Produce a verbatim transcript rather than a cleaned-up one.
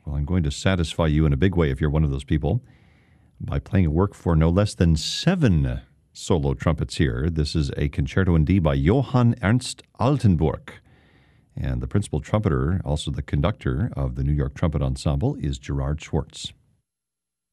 Well, I'm going to satisfy you in a big way if you're one of those people by playing a work for no less than seven solo trumpets here. This is a concerto in D by Johann Ernst Altenburg. And the principal trumpeter, also the conductor of the New York Trumpet Ensemble, is Gerard Schwartz.